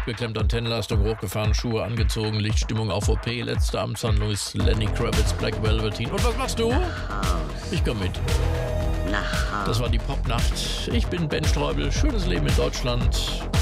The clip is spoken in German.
abgeklemmt, Antennenleistung hochgefahren, Schuhe angezogen, Lichtstimmung auf OP, letzte Amtshandlung ist Lenny Kravitz, Black Velveteen. Und was machst du? Ich komm mit. Das war die Popnacht. Ich bin Ben Streubel. Schönes Leben in Deutschland.